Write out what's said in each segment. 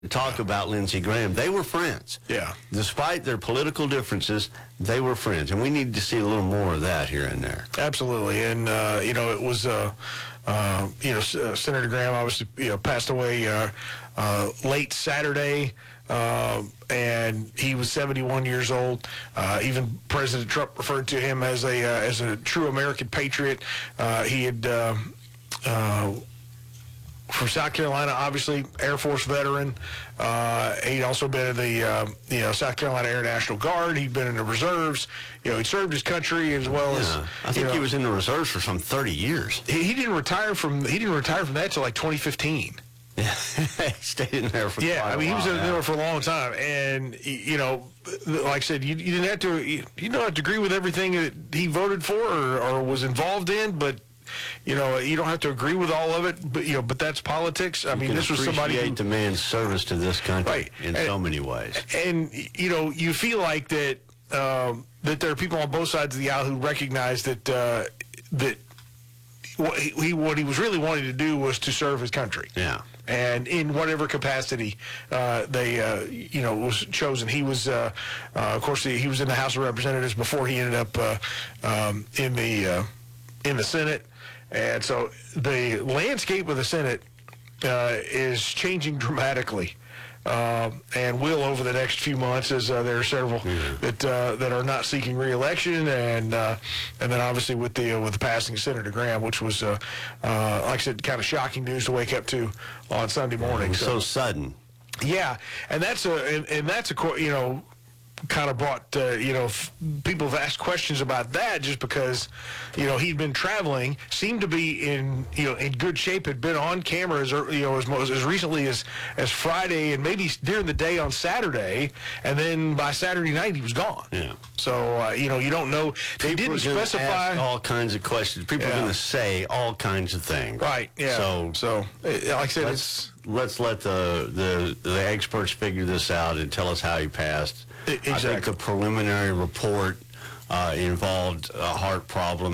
talk about Lindsey Graham. They were friends. Yeah. Despite their political differences, they were friends. And we need to see a little more of that here and there. Absolutely. And, it was, Senator Graham obviously, passed away late Saturday. And he was 71 years old. Even President Trump referred to him as a true American patriot. He had from South Carolina, obviously, Air Force veteran. He'd also been in the South Carolina Air National Guard. He'd been in the reserves. He served his country as well as. I think he was in the reserves for some 30 years. He didn't retire from that until like 2015. Yeah, he stayed in there for quite a while. He was in there for a long time, and like I said, you didn't have to agree with everything that he voted for or was involved in, but you don't have to agree with all of it. But that's politics. This was somebody who the man's service to this country in so many ways, and you feel like that there are people on both sides of the aisle who recognize that what he was really wanting to do was to serve his country. Yeah. And in whatever capacity was chosen. He was, of course, he was in the House of Representatives before he ended up in the Senate. And so the landscape of the Senate is changing dramatically. And will over the next few months, as there are several that are not seeking re-election, and then obviously with the passing of Senator Graham, which was like I said, kind of shocking news to wake up to on Sunday morning. So sudden. Yeah, and that's kind of brought, people have asked questions about that just because, he'd been traveling, seemed to be in good shape, had been on camera as recently as Friday and maybe during the day on Saturday, and then by Saturday night he was gone. Yeah. So, you don't know. They didn't specify. Ask all kinds of questions. People are going to say all kinds of things. Right, yeah. So like I said, let's let the experts figure this out and tell us how he passed. Exactly. I think the preliminary report involved a heart problem.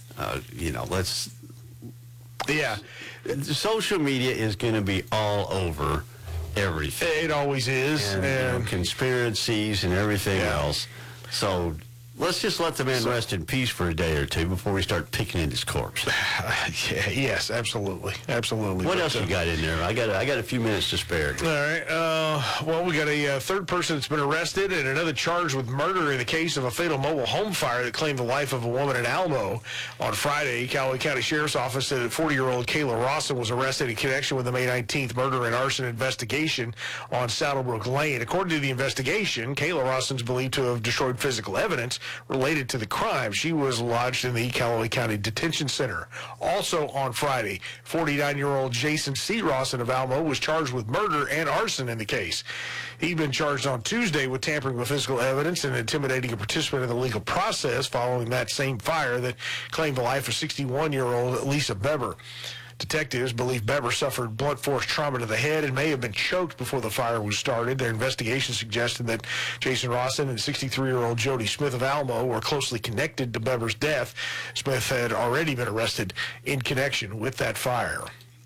Social media is going to be all over everything. It always is. And conspiracies and everything else. So let's just let the man rest in peace for a day or two before we start picking at his corpse. Yes, absolutely. What else you got in there? I got a few minutes to spare. All right. We got a third person that's been arrested and another charged with murder in the case of a fatal mobile home fire that claimed the life of a woman in Almo on Friday. Callaway County Sheriff's Office said that 40-year-old Kayla Rawson was arrested in connection with the May 19th murder and arson investigation on Saddlebrook Lane. According to the investigation, Kayla Rawson's believed to have destroyed physical evidence related to the crime. She was lodged in the Callaway County Detention Center. Also on Friday, 49-year-old Jason C. Rawson of Almo was charged with murder and arson in the case. He'd been charged on Tuesday with tampering with physical evidence and intimidating a participant in the legal process following that same fire that claimed the life of 61-year-old Lisa Beber. Detectives believe Beber suffered blunt force trauma to the head and may have been choked before the fire was started. Their investigation suggested that Jason Rawson and 63-year-old Jody Smith of Almo were closely connected to Beber's death. Smith had already been arrested in connection with that fire.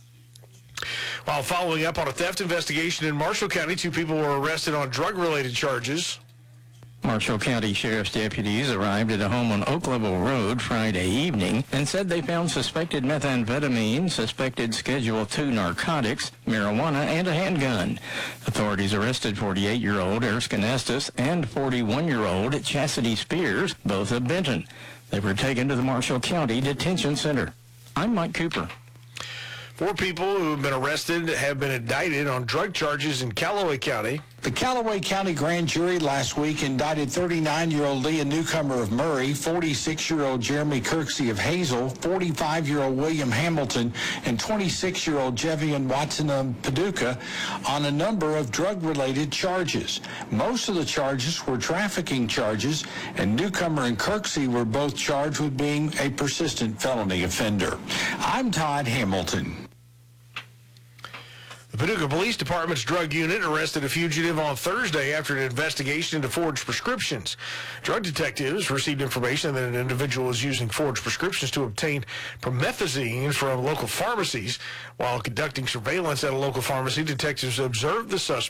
While following up on a theft investigation in Marshall County, 2 people were arrested on drug-related charges. Marshall County Sheriff's deputies arrived at a home on Oak Level Road Friday evening and said they found suspected methamphetamine, suspected Schedule II narcotics, marijuana, and a handgun. Authorities arrested 48-year-old Erskine Estes and 41-year-old Chastity Spears, both of Benton. They were taken to the Marshall County Detention Center. I'm Mike Cooper. 4 people who have been arrested have been indicted on drug charges in Callaway County. The Callaway County grand jury last week indicted 39-year-old Leah Newcomer of Murray, 46-year-old Jeremy Kirksey of Hazel, 45-year-old William Hamilton, and 26-year-old Jevian Watson of Paducah on a number of drug-related charges. Most of the charges were trafficking charges, and Newcomer and Kirksey were both charged with being a persistent felony offender. I'm Todd Hamilton. The Paducah Police Department's drug unit arrested a fugitive on Thursday after an investigation into forged prescriptions. Drug detectives received information that an individual was using forged prescriptions to obtain promethazine from local pharmacies. While conducting surveillance at a local pharmacy, detectives observed the suspect